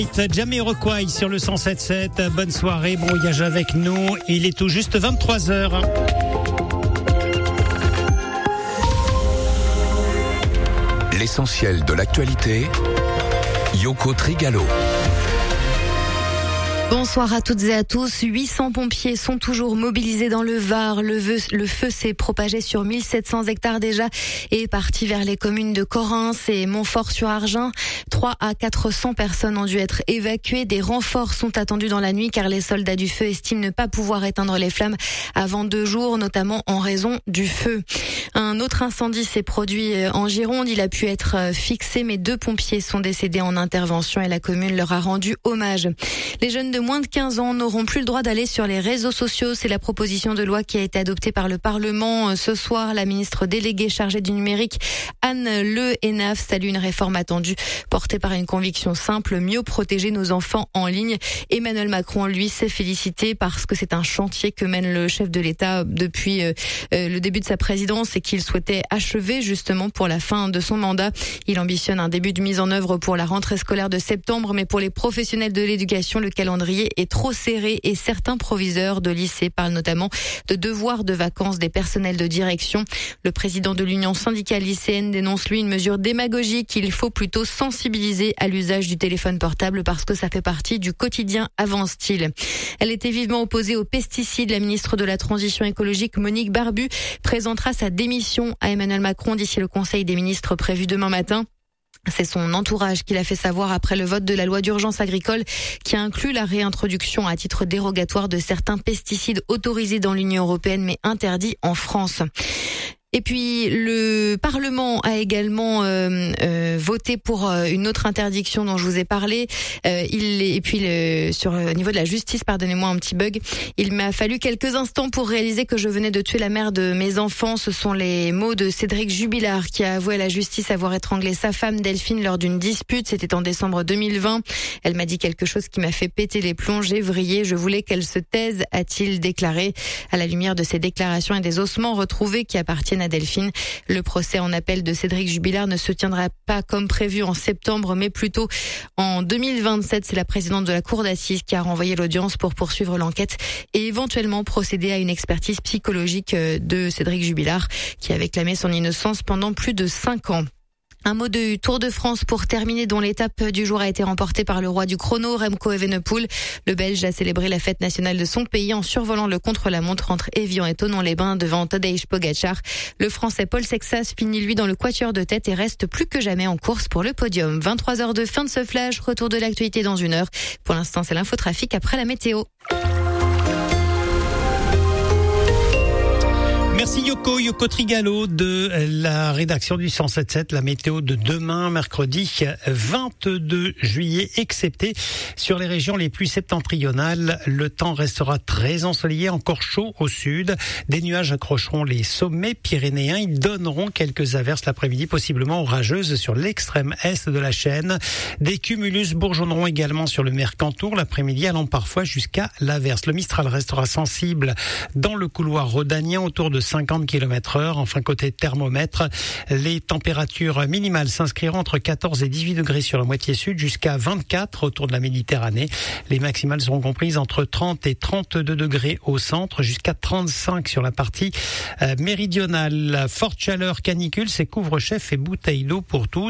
Night, Jamiroquai sur le 107.7. Bonne soirée, bon voyage avec nous. Il est tout juste 23h. L'essentiel de l'actualité, Yoko Trigalo. Bonsoir à toutes et à tous. 800 pompiers sont toujours mobilisés dans le Var. Le feu s'est propagé sur 1700 hectares déjà et est parti vers les communes de Correns et Montfort-sur-Argent. 300 à 400 personnes ont dû être évacuées. Des renforts sont attendus dans la nuit car les soldats du feu estiment ne pas pouvoir éteindre les flammes avant 2 jours, notamment en raison du feu. Un autre incendie s'est produit en Gironde. Il a pu être fixé, mais 2 pompiers sont décédés en intervention et la commune leur a rendu hommage. Les jeunes de moins de 15 ans n'auront plus le droit d'aller sur les réseaux sociaux. C'est la proposition de loi qui a été adoptée par le Parlement ce soir. La ministre déléguée chargée du numérique, Anne Le Hénaff, salue une réforme attendue, portée par une conviction simple, mieux protéger nos enfants en ligne. Emmanuel Macron, lui, s'est félicité parce que c'est un chantier que mène le chef de l'État depuis le début de sa présidence et qu'il souhaitait achever justement pour la fin de son mandat. Il ambitionne un début de mise en œuvre pour la rentrée scolaire de septembre, mais pour les professionnels de l'éducation, le calendrier est trop serré et certains proviseurs de lycée parlent notamment de devoirs de vacances des personnels de direction. Le président de l'Union syndicale lycéenne dénonce lui une mesure démagogique qu'il faut plutôt sensibiliser à l'usage du téléphone portable parce que ça fait partie du quotidien, avance-t-il. Elle était vivement opposée aux pesticides. La ministre de la Transition écologique, Monique Barbu, présentera sa démission à Emmanuel Macron d'ici le Conseil des ministres prévu demain matin. C'est son entourage qui l'a fait savoir après le vote de la loi d'urgence agricole qui inclut la réintroduction à titre dérogatoire de certains pesticides autorisés dans l'Union européenne mais interdits en France. Et puis le Parlement a également voté pour une autre interdiction dont je vous ai parlé. Sur le niveau de la justice, pardonnez-moi un petit bug. Il m'a fallu quelques instants pour réaliser que je venais de tuer la mère de mes enfants. Ce sont les mots de Cédric Jubilard qui a avoué à la justice avoir étranglé sa femme Delphine lors d'une dispute. C'était en décembre 2020. Elle m'a dit quelque chose qui m'a fait péter les plombs. J'ai vrillé. Je voulais qu'elle se taise, a-t-il déclaré. À la lumière de ces déclarations et des ossements retrouvés qui appartiennent à Delphine, le procès en appel de Cédric Jubilard ne se tiendra pas comme prévu en septembre, mais plutôt en 2027. C'est la présidente de la cour d'assises qui a renvoyé l'audience pour poursuivre l'enquête et éventuellement procéder à une expertise psychologique de Cédric Jubilard, qui avait clamé son innocence pendant plus de 5 ans. Un mot du Tour de France pour terminer, dont l'étape du jour a été remportée par le roi du chrono, Remco Evenepoel. Le Belge a célébré la fête nationale de son pays en survolant le contre-la-montre entre Évian et Thonon-les-Bains devant Tadej Pogačar. Le Français Paul Sexas finit lui dans le quatuor de tête et reste plus que jamais en course pour le podium. 23h02, fin de ce flash, retour de l'actualité dans 1 heure. Pour l'instant, c'est l'infotrafic après la météo. Merci Yoko Trigalo de la rédaction du 107.7, la météo de demain, mercredi 22 juillet, excepté sur les régions les plus septentrionales. Le temps restera très ensoleillé, encore chaud au sud. Des nuages accrocheront les sommets pyrénéens. Ils donneront quelques averses l'après-midi, possiblement orageuses sur l'extrême est de la chaîne. Des cumulus bourgeonneront également sur le Mercantour l'après-midi, allant parfois jusqu'à l'averse. Le Mistral restera sensible dans le couloir rhodanien autour de 50 km/h. Enfin, côté thermomètre, les températures minimales s'inscriront entre 14 et 18 degrés sur la moitié sud, jusqu'à 24 autour de la Méditerranée. Les maximales seront comprises entre 30 et 32 degrés au centre, jusqu'à 35 sur la partie méridionale. Forte chaleur, canicule, c'est couvre-chef et bouteilles d'eau pour tous.